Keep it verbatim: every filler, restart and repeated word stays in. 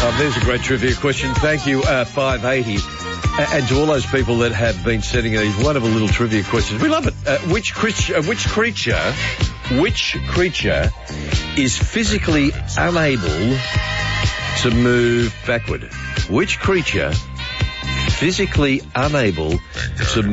Oh, there's a great trivia question. Thank you, uh, five eighty. Uh, and to all those people that have been sending these wonderful little trivia questions, we love it. Uh, which, creature, uh, which creature, which creature is physically unable to move backward? Which creature physically unable to